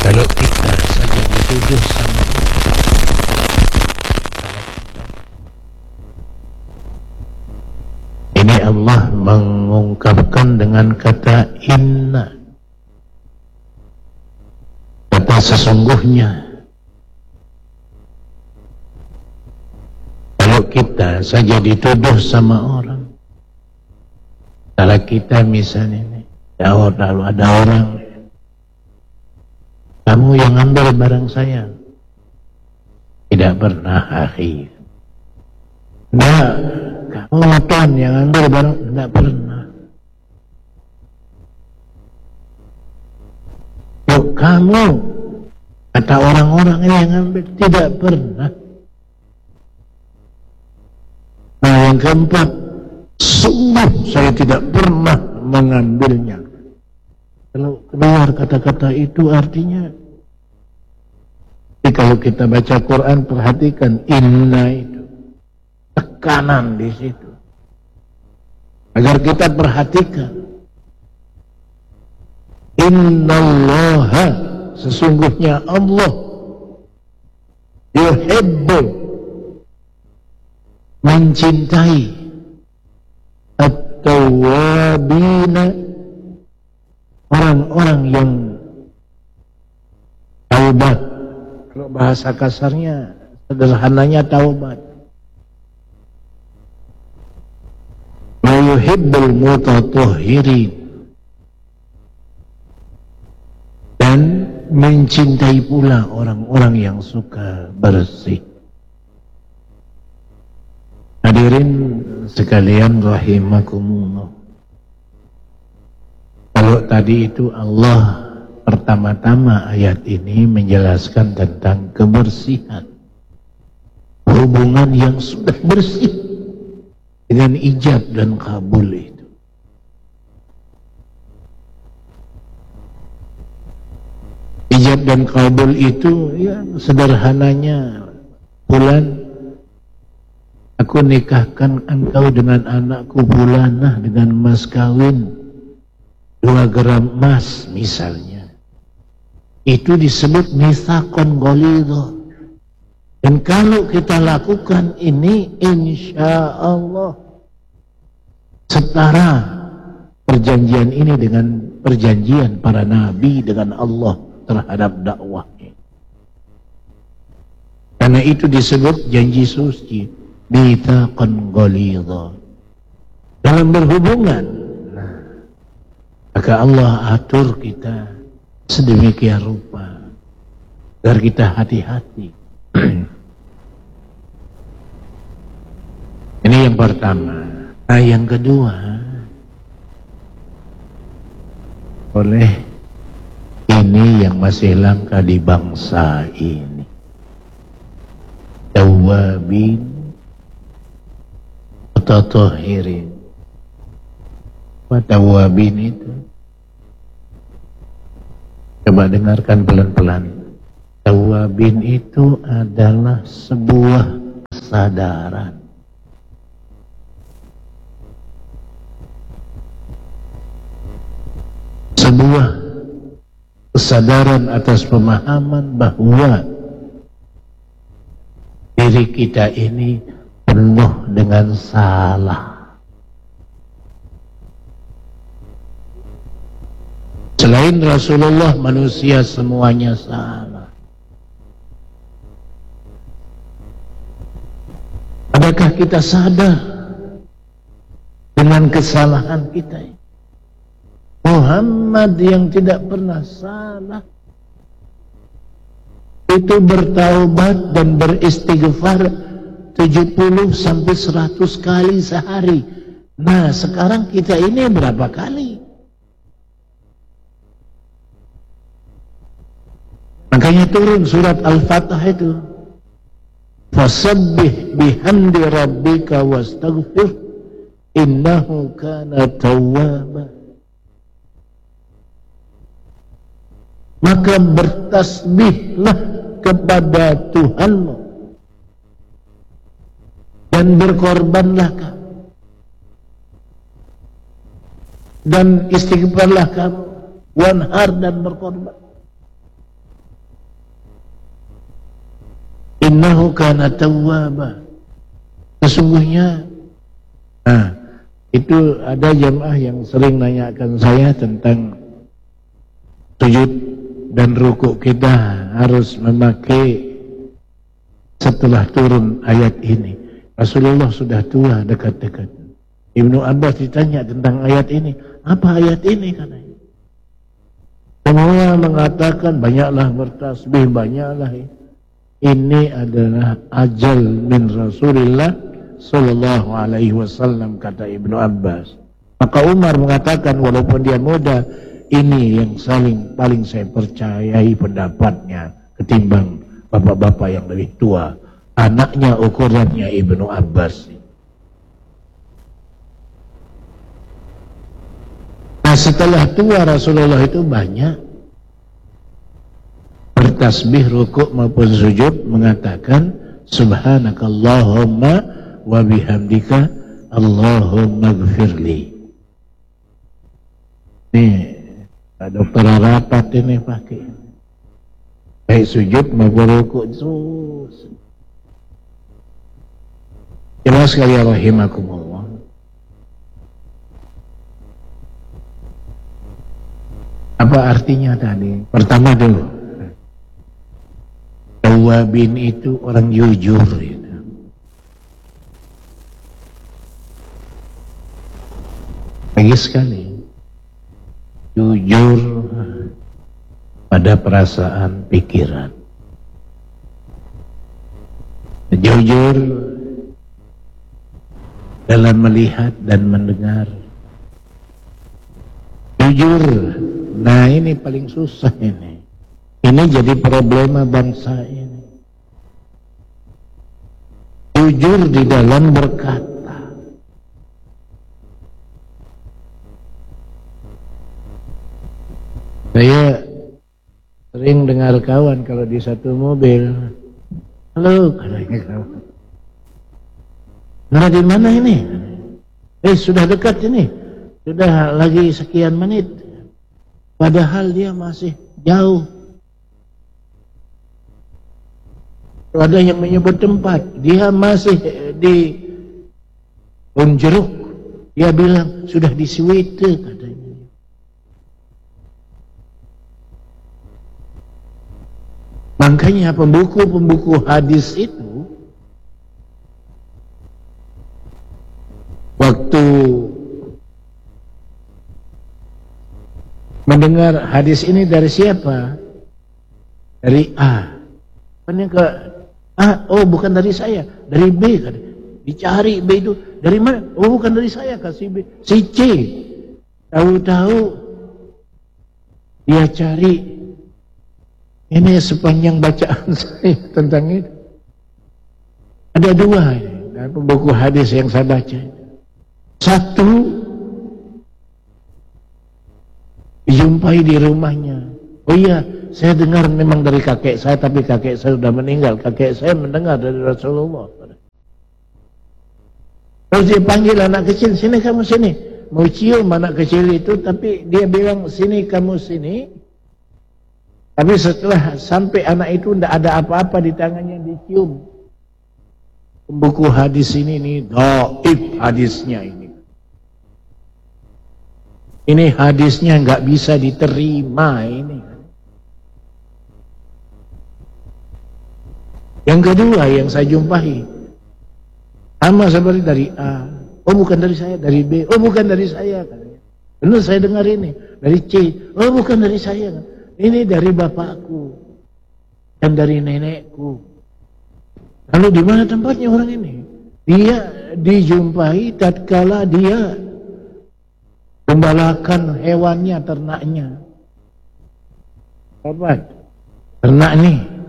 Kalau kita saja dituduh sama ini, Allah mengungkapkan dengan kata inna, kata sesungguhnya. Kalau kita saja dituduh sama orang, kalau kita misalnya nih, ada orang, kamu yang ambil barang saya. Tidak pernah, akhi. Nah, kamu tuan yang ambil barang, tidak pernah. Yuk, kamu, kata orang-orang yang ambil, tidak pernah. Nah, yang keempat, sungguh saya tidak pernah mengambilnya. Kalau keluar kata-kata itu artinya, kalau kita baca Quran, perhatikan inna itu, tekanan di situ. Agar kita perhatikan, innallaha, sesungguhnya Allah, yuhibbu, mencintai, at-tawwabina, orang-orang yang taubat. Kalau bahasa kasarnya, sederhananya taubat. Wa yuhibbul mutatahhirin, dan mencintai pula orang-orang yang suka bersih. Hadirin sekalian rahimakumullah. Kalau tadi itu Allah pertama-tama ayat ini menjelaskan tentang kebersihan, hubungan yang sudah bersih dengan ijab dan kabul itu. Ijab dan kabul itu ya sederhananya, bulan, aku nikahkan engkau dengan anakku Bulanah dengan mas kawin 2 gram emas misalnya. Itu disebut mitsaqon ghalidha. Dan kalau kita lakukan ini, insya Allah setara perjanjian ini dengan perjanjian para nabi dengan Allah terhadap dakwahnya. Karena itu disebut janji suci, mitsaqon ghalidha. Dalam berhubungan, maka Allah atur kita sedemikian rupa agar kita hati-hati. Ini yang pertama. Nah, yang kedua, oleh ini yang masih langka di bangsa ini, tawwabin mutatahhirin. Tawwabin itu, coba dengarkan pelan-pelan. Tawwabin itu adalah sebuah kesadaran. Sebuah kesadaran atas pemahaman bahwa diri kita ini penuh dengan salah. Selain Rasulullah, manusia semuanya salah. Adakah kita sadar dengan kesalahan kita? Muhammad yang tidak pernah salah itu bertaubat dan beristighfar 70 sampai 100 kali sehari. Nah, sekarang kita ini berapa kali? Makanya turun surat Al-Fatah itu, fasabbih bihamdi rabbika wastaghfir innahu kana tawwaba. Maka bertasbihlah kepada Tuhanmu dan berkorbanlah kamu dan istighfarlah kamu, wanhar, dan berkorban. innahu kana tawwaba. Sesungguhnya, itu ada jamaah yang sering nanyakan saya tentang sujud dan rukuk kita harus memakai setelah turun ayat ini. Rasulullah sudah tua dekat-dekat. Ibnu Abbas ditanya tentang ayat ini. Apa ayat ini katanya? Semua mengatakan banyaklah bertasbih, banyaklah. Ini adalah ajal min Rasulillah sallallahu alaihi wasallam, kata Ibnu Abbas. Maka Umar mengatakan walaupun dia muda, ini yang paling saya percayai pendapatnya ketimbang bapak-bapak yang lebih tua. Anaknya ukurannya Ibnu Abbas. Nah, setelah tua Rasulullah itu banyak bertasbih rukuk maupun sujud mengatakan subhanakallahumma wa bihamdika Allahumma gfirli. Nih, dokter rapat ini pakai baik sujud maupun rukuk. Jemaah sekalian rahimakumullah. Apa artinya tadi? Pertama dulu, tawabin itu orang jujur gitu. Lagi sekali jujur pada perasaan pikiran, jujur dalam melihat dan mendengar, jujur. Nah, ini paling susah ini. Ini jadi problema bangsa ini. Jujur di dalam berkata. Saya sering dengar kawan kalau di satu mobil, halo, katanya kawan. Nah, di mana ini? Sudah dekat ini. Sudah lagi sekian menit. Padahal dia masih jauh. Ada yang menyebut tempat, dia masih di Bonjeruk. Dia bilang sudah di Swite katanya. Makanya pembuku hadis itu waktu mendengar hadis ini dari siapa? Dari A. Ke A, oh bukan dari saya, dari B. Dicari B itu dari mana? Oh bukan dari saya, kasih B. Si C. Tahu-tahu dia cari. Ini sepanjang bacaan saya tentang itu. Ada dua ini, dari buku hadis yang saya baca. Satu, dijumpai di rumahnya. Oh iya, saya dengar memang dari kakek saya, tapi kakek saya sudah meninggal. Kakek saya mendengar dari Rasulullah. Terus dia panggil anak kecil, sini kamu sini. Mau cium anak kecil itu, tapi dia bilang sini kamu sini. Tapi setelah sampai anak itu tidak ada apa-apa di tangannya, dicium. Buku hadis ini dhaif hadisnya ini. Ini hadisnya nggak bisa diterima ini. Yang kedua yang saya jumpai sama seperti dari A. Oh bukan dari saya, dari B. Oh bukan dari saya. Benar saya dengar ini dari C. Oh bukan dari saya. Ini dari bapakku dan dari nenekku. Lalu di mana tempatnya orang ini? Dia dijumpai tatkala dia gembalakan hewannya, ternaknya. Apa? Ternak nih.